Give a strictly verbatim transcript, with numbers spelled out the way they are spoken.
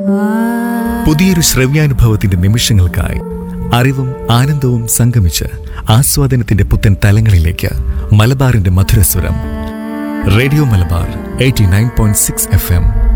പുതിയൊരു ശ്രവ്യാനുഭവത്തിന്റെ നിമിഷങ്ങൾക്കായി അറിവും ആനന്ദവും സംഗമിച്ച് ആസ്വാദനത്തിന്റെ പുത്തൻ തലങ്ങളിലേക്ക് മലബാറിന്റെ മധുരസ്വരം. Radio Malabar eighty nine point six F M.